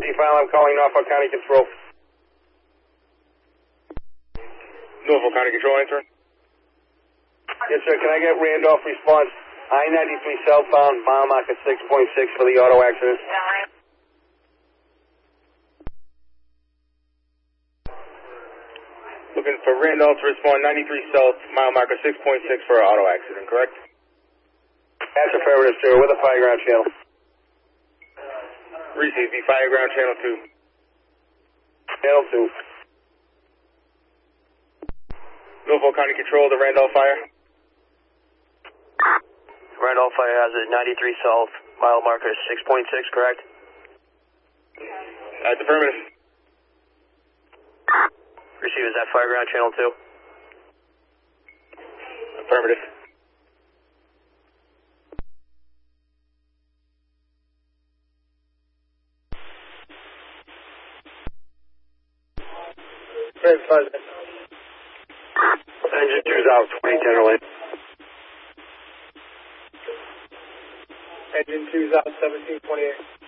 File, I'm calling Norfolk County Control. Norfolk County Control, answer. Yes, sir. Can I get Randolph response? I-93 southbound, mile marker 6.6 for the auto accident. Looking for Randolph to respond 93 South, mile marker 6.6 for an auto accident, correct? That's affirmative, sir. With a fireground channel. Receive the fireground channel 2. Channel 2. Norfolk County Control, the Randolph fire. Randolph Fire has a 93 South, mile marker 6.6, correct? That's affirmative. Receive, is that fireground channel 2? Affirmative. Engine 2's out, 2010 relay. Engine 2's out, 1728.